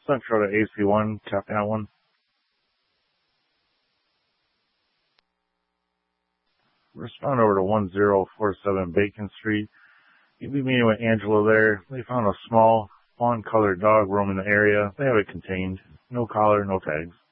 Central to AC1, copy that one. Respond over to 1047 Bacon Street. You'll be meeting with Angela there. They found a small, fawn-colored dog roaming the area. They have it contained. No collar, no tags.